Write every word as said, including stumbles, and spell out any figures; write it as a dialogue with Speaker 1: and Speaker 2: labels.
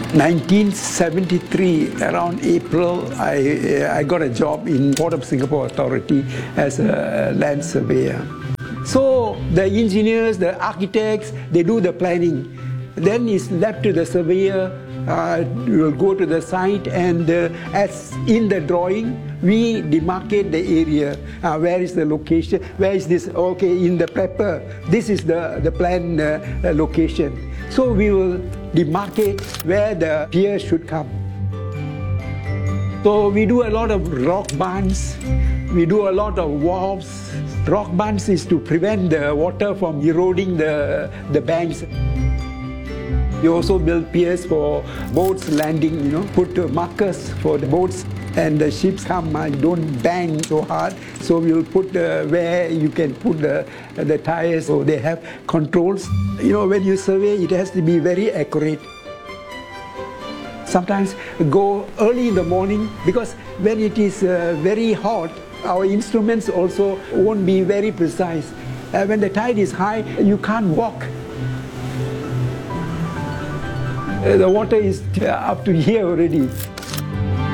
Speaker 1: nineteen seventy-three, around April, I, I got a job in Port of Singapore Authority as a land surveyor. So the engineers, the architects, they do the planning. Then it's left to the surveyor. Uh, will go to the site, and uh, as in the drawing, we demarcate the area. Uh, where is the location? Where is this? Okay, in the paper, this is the, the planned uh, location. So we will demarcate where the pier should come. So we do a lot of rock bunds. We do a lot of wharves. Rock bunds is to prevent the water from eroding the, the banks. We also build piers for boats landing, you know, put markers for the boats, and the ships come and don't bang so hard. So we'll put uh, where you can put the, the tires, so they have controls. You know, when you survey, it has to be very accurate. Sometimes go early in the morning, because when it is uh, very hot, our instruments also won't be very precise. Uh, when the tide is high, you can't walk. The water is up to here already.